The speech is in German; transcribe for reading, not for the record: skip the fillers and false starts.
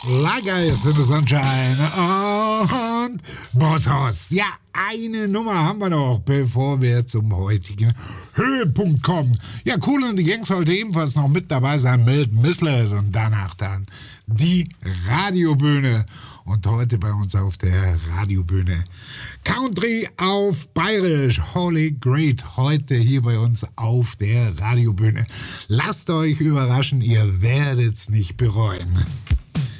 Like Ice in the Sunshine und Bosshaus. Ja, eine Nummer haben wir noch, bevor wir zum heutigen Höhepunkt kommen. Ja, Kool und die Gangs heute ebenfalls noch mit dabei sein mit Misslet und danach dann die Radiobühne. Und heute bei uns auf der Radiobühne Country auf Bayerisch, Holy Great, heute hier bei uns auf der Radiobühne. Lasst euch überraschen, ihr werdet's nicht bereuen.